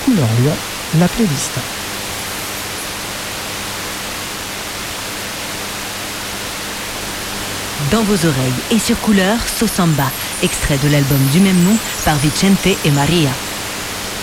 Couleur, la playlist. Dans vos oreilles et sur Couleur, So Samba, extrait de l'album du même nom par Vicente et Maria.